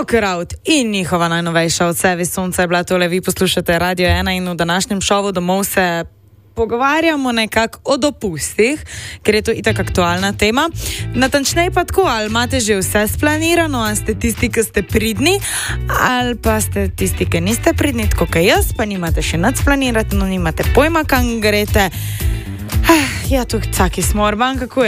Knockout in njihova najnovejša od Sevi Sonca je bila tole. Vi poslušate Radio 1 in v današnjem šovu domov se pogovarjamo nekako o dopustih, ker je to itak aktualna tema. Natančneje pa tako, ali imate že vse splanirano, ali ste tisti, ki ste pridni, ali pa ste tisti, ki niste pridni, tako kot jaz, pa nimate še nič splanirati, no nimate pojma, kam greste. Ja, tukaj caki smorban, kako je?